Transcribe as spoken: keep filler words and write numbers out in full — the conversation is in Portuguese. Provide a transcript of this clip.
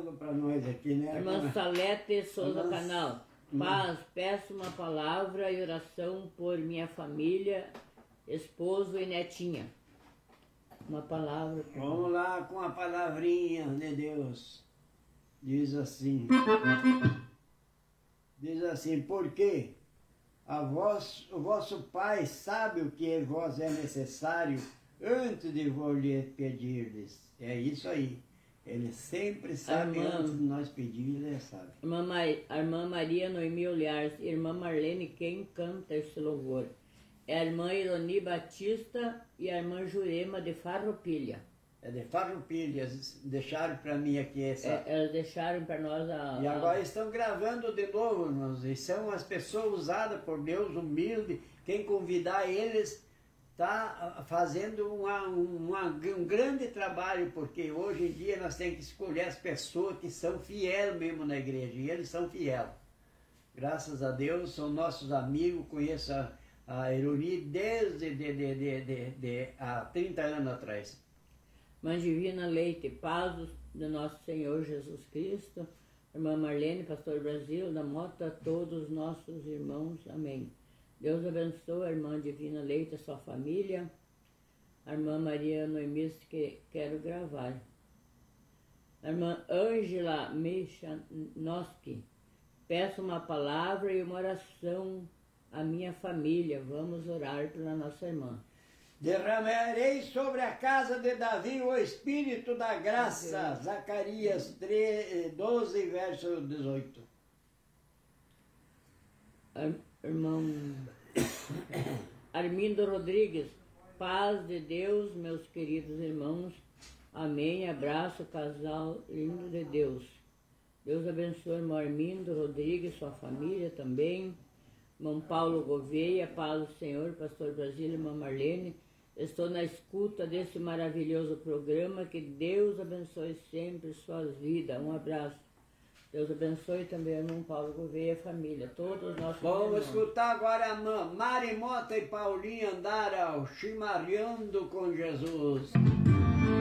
diálogo para nós aqui, né? Irmã Salete Souza Irmã... Canal. Paz, peço uma palavra e oração por minha família, esposo e netinha. Uma palavra. Vamos lá com a palavrinha de Deus. Diz assim. Diz assim, porque a vós, o vosso Pai sabe o que vos é necessário antes de vos lhe pedir-lhes. É isso aí. Ele sempre sabe irmã, antes de nós pedir, ele sabe. Irmã, a irmã Maria Noemi Olhares, irmã Marlene, quem canta esse louvor? É a irmã Ironi Batista e a irmã Jurema de Farroupilha. É de Farroupilha, deixaram para mim aqui essa... É, elas deixaram para nós a... E agora estão gravando de novo, irmãos, e são as pessoas usadas por Deus, humilde, quem convidar eles está fazendo uma, uma, um grande trabalho, porque hoje em dia nós temos que escolher as pessoas que são fiéis mesmo na igreja, e eles são fiéis. Graças a Deus, são nossos amigos, conheço a, a Ironi desde de, de, de, de, de, há trinta anos atrás. Mãe Divina Leite, paz do nosso Senhor Jesus Cristo, irmã Marlene, pastor Brasil, da Mota, a todos os nossos irmãos, amém. Deus abençoe a irmã Divina Leite, a sua família, a irmã Maria Noemis, que quero gravar. A irmã Ângela Michanoski, peço uma palavra e uma oração à minha família, vamos orar pela nossa irmã. Derramarei sobre a casa de Davi o Espírito da graça. Zacarias doze, verso dezoito. Irmão Armindo Rodrigues, paz de Deus, meus queridos irmãos. Amém. Abraço, casal lindo de Deus. Deus abençoe o irmão Armindo Rodrigues, sua família também. Irmão Paulo Gouveia, paz do Senhor, pastor Brasília, irmã Marlene. Estou na escuta desse maravilhoso programa, que Deus abençoe sempre suas vidas. Um abraço. Deus abençoe também o irmão Paulo Gouveia e a família, todos os nossos Vamos irmãos. escutar agora a irmã Mari Mota e Paulinha andaram chimarreando com Jesus.